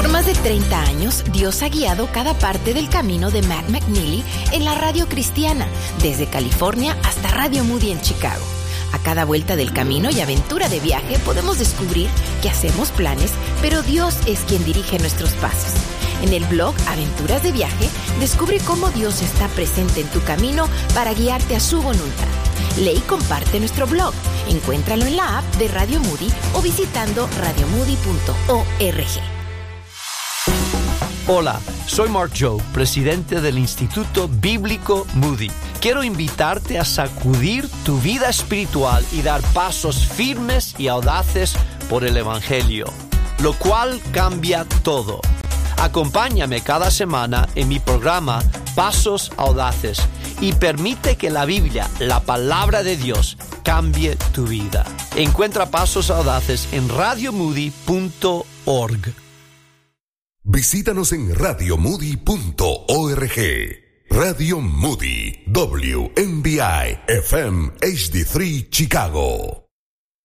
Por más de 30 años, Dios ha guiado cada parte del camino de Matt McNeely en la radio cristiana, desde California hasta Radio Moody en Chicago. A cada vuelta del camino y aventura de viaje podemos descubrir que hacemos planes, pero Dios es quien dirige nuestros pasos. En el blog Aventuras de Viaje, descubre cómo Dios está presente en tu camino para guiarte a su voluntad. Lee y comparte nuestro blog. Encuéntralo en la app de Radio Moody o visitando radiomoody.org. Hola, soy Mark Jobe, presidente del Instituto Bíblico Moody. Quiero invitarte a sacudir tu vida espiritual y dar pasos firmes y audaces por el Evangelio, lo cual cambia todo. Acompáñame cada semana en mi programa Pasos Audaces y permite que la Biblia, la palabra de Dios, cambie tu vida. Encuentra Pasos Audaces en radiomoody.org. Visítanos en radiomoody.org. Radio Moody, WMBI FM HD3 Chicago.